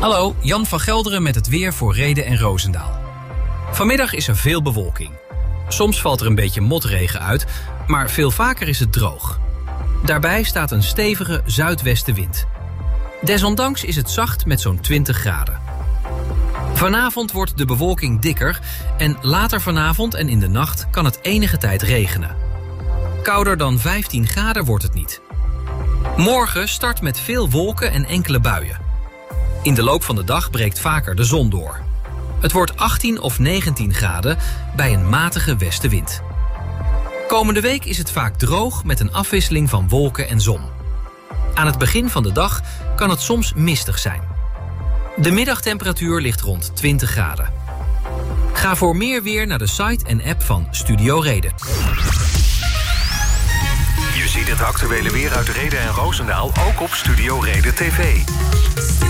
Hallo, Jan van Gelderen met het weer voor Rheden en Roosendaal. Vanmiddag is er veel bewolking. Soms valt er een beetje motregen uit, maar veel vaker is het droog. Daarbij staat een stevige zuidwestenwind. Desondanks is het zacht met zo'n 20 graden. Vanavond wordt de bewolking dikker en later vanavond en in de nacht kan het enige tijd regenen. Kouder dan 15 graden wordt het niet. Morgen start met veel wolken en enkele buien. In de loop van de dag breekt vaker de zon door. Het wordt 18 of 19 graden bij een matige westenwind. Komende week is het vaak droog met een afwisseling van wolken en zon. Aan het begin van de dag kan het soms mistig zijn. De middagtemperatuur ligt rond 20 graden. Ga voor meer weer naar de site en app van Studio Reden. Je ziet het actuele weer uit Rheden en Roosendaal ook op Studio Reden TV.